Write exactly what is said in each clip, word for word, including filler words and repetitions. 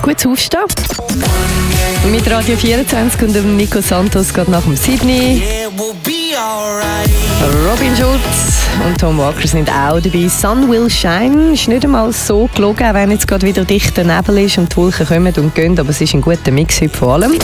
Gutes Aufstehen. Mit Radio vierundzwanzig und dem Nico Santos geht nach dem sieben. Robin Schulz und Tom Walker sind auch dabei. Sun will shine ist nicht einmal so gelogen, auch wenn jetzt gerade wieder dichter Nebel ist und die Wolken kommen und gehen, aber es ist ein guter Mix heute vor allem.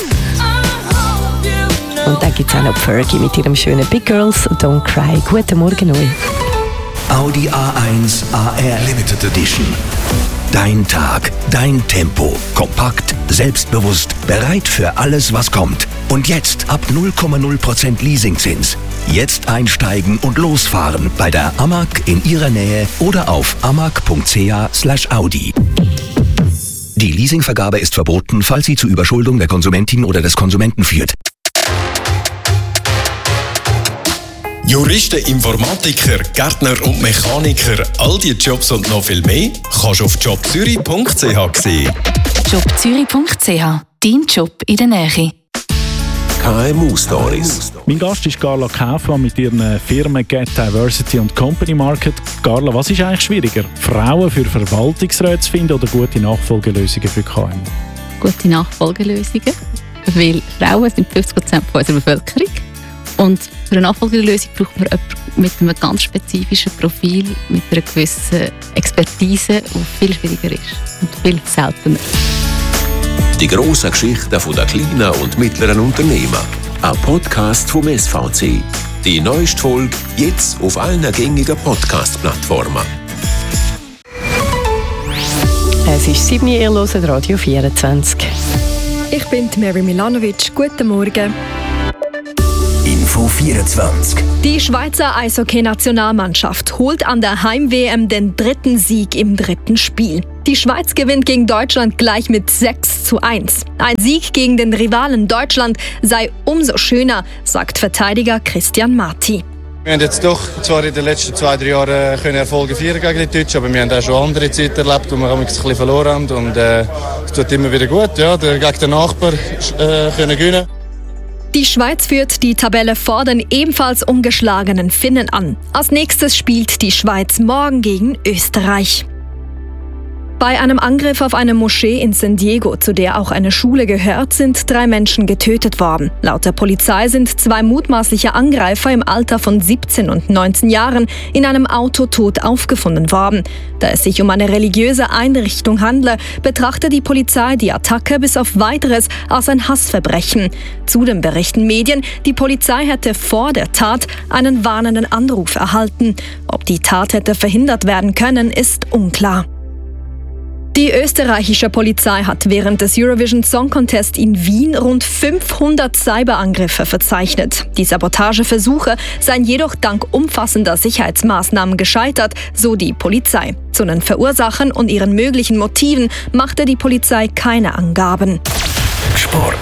Und dann gibt es auch noch Fergie mit ihrem schönen Big Girls Don't Cry. Guten Morgen euch. Audi A eins A R Limited Edition. Dein Tag, dein Tempo. Kompakt, selbstbewusst, bereit für alles, was kommt. Und jetzt ab null Komma null Prozent Leasingzins. Jetzt einsteigen und losfahren bei der Amag in Ihrer Nähe oder auf amag punkt c h slash audi. Die Leasingvergabe ist verboten, falls sie zu Überschuldung der Konsumentin oder des Konsumenten führt. Juristen, Informatiker, Gärtner und Mechaniker, all diese Jobs und noch viel mehr kannst du auf job zürich punkt c h sehen. job zürich punkt c h, dein Job in der Nähe. K M U-Stories. Mein Gast ist Carla Kaufmann mit ihren Firmen Get Diversity und Company Market. Carla, was ist eigentlich schwieriger? Frauen für Verwaltungsräte zu finden oder gute Nachfolgelösungen für K M U? Gute Nachfolgelösungen, weil Frauen sind fünfzig Prozent unserer Bevölkerung. Und für eine Nachfolgelösung braucht man jemanden mit einem ganz spezifischen Profil, mit einer gewissen Expertise, die viel schwieriger ist und viel seltener. Die grossen Geschichten der kleinen und mittleren Unternehmen. Ein Podcast vom S V C. Die neueste Folge jetzt auf allen gängigen Podcast-Plattformen. Es ist sieben Uhr, ihr hört Radio vierundzwanzig. Ich bin Mary Milanovic. Guten Morgen. Info vierundzwanzig. Die Schweizer Eishockey-Nationalmannschaft holt an der Heim-W M den dritten Sieg im dritten Spiel. Die Schweiz gewinnt gegen Deutschland gleich mit sechs zu eins. Ein Sieg gegen den Rivalen Deutschland sei umso schöner, sagt Verteidiger Christian Marti. Wir haben jetzt doch zwar in den letzten zwei, drei Jahren können Erfolge feiern gegen die Deutschen, aber wir haben auch schon andere Zeiten erlebt, wo wir ein bisschen verloren haben. Und äh, es tut immer wieder gut, ja, gegen den Nachbarn äh, können gewinnen. Die Schweiz führt die Tabelle vor den ebenfalls ungeschlagenen Finnen an. Als nächstes spielt die Schweiz morgen gegen Österreich. Bei einem Angriff auf eine Moschee in San Diego, zu der auch eine Schule gehört, sind drei Menschen getötet worden. Laut der Polizei sind zwei mutmaßliche Angreifer im Alter von siebzehn und neunzehn Jahren in einem Auto tot aufgefunden worden. Da es sich um eine religiöse Einrichtung handle, betrachte die Polizei die Attacke bis auf Weiteres als ein Hassverbrechen. Zudem berichten Medien, die Polizei hätte vor der Tat einen warnenden Anruf erhalten. Ob die Tat hätte verhindert werden können, ist unklar. Die österreichische Polizei hat während des Eurovision Song Contest in Wien rund fünfhundert Cyberangriffe verzeichnet. Die Sabotageversuche seien jedoch dank umfassender Sicherheitsmaßnahmen gescheitert, so die Polizei. Zu den Verursachern und ihren möglichen Motiven machte die Polizei keine Angaben. Sport.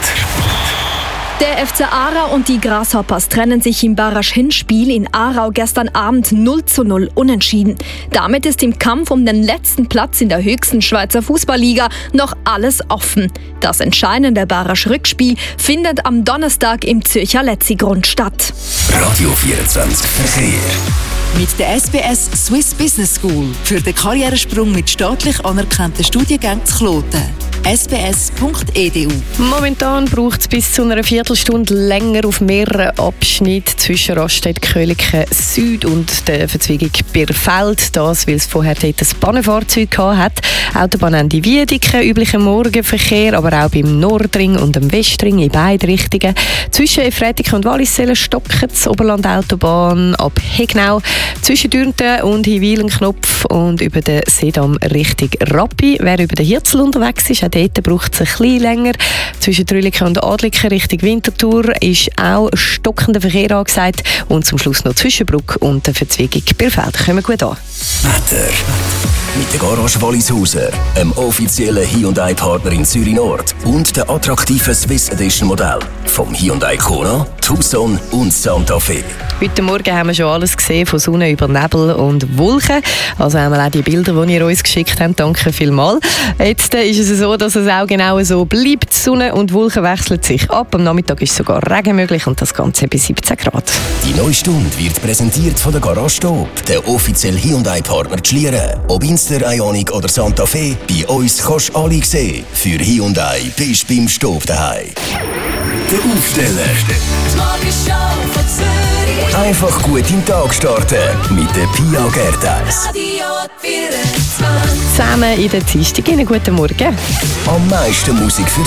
Der F C Aarau und die Grasshoppers trennen sich im Barrage-Hinspiel in Aarau gestern Abend null zu null unentschieden. Damit ist im Kampf um den letzten Platz in der höchsten Schweizer Fußballliga noch alles offen. Das entscheidende Barrage-Rückspiel findet am Donnerstag im Zürcher Letzigrund statt. Radio vierundzwanzig Verkehr. Mit der S B S Swiss Business School für den Karrieresprung mit staatlich anerkannten Studiengängen zu Kloten. s b s punkt e d u. Momentan braucht es bis zu einer Viertelstunde länger auf mehreren Abschnitten zwischen Raststätte Köliken Süd und der Verzweigung Birfeld. Das, weil es vorher dort ein Bahnenfahrzeug hat. Autobahnende Wiedeke, üblicher Morgenverkehr, aber auch beim Nordring und dem Westring in beide Richtungen. Zwischen Efretiken und Wallisellen stocken die Oberlandautobahn ab Hegnau. Zwischen Dürnten und Hiwilenknopf und über den Seedamm Richtung Rappi. Wer über den Hirzel unterwegs ist, auch dort braucht es ein bisschen länger. Zwischen Trüliken und Adliken Richtung Winterthur ist auch stockender Verkehr angesagt. Und zum Schluss noch Zwischenbruck und der Verzweigung Birfeld. Kommen gut an. Wetter. Mit der Garage Wallishausen, einem offiziellen Hyundai-Partner in Zürich Nord und der attraktiven Swiss Edition Modell vom Hyundai Kona, Tucson und Santa Fe. Heute Morgen haben wir schon alles gesehen, von Sonne über Nebel und Wolken. Also haben wir auch die Bilder, die ihr uns geschickt habt. Danke vielmals. Jetzt ist es so, dass es auch genau so bleibt. Sonne und Wolken wechseln sich ab. Am Nachmittag ist sogar Regen möglich und das Ganze bei siebzehn Grad. Die neue Stunde wird präsentiert von der Garage Stop, der offizielle Hyundai-Partner Schlieren. Ob in Monster, Ioniq oder Santa Fe, bei uns kannst du alle sehen. Für Hyundai bist du beim Stopp daheim. Der Aufsteller. Die Morgenshow von Zürich. Einfach gut in den Tag starten mit der Pia Gertais. Radio vierundzwanzig. Zusammen in der Dienstag. Ihnen guten Morgen. Am meisten Musik für